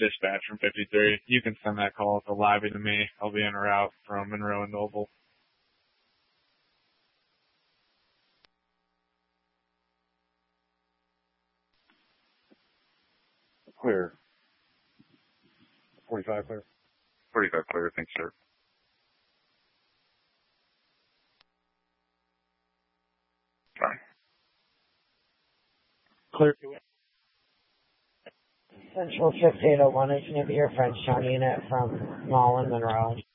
dispatch from 53. You can send that call at the lobby to me. I'll be en route from Monroe and Noble. Clear. 45 clear. 45 clear, thanks, sir. Fine. Clear. Central 6801 is going to be your Frenchtown unit from Mall and Monroe.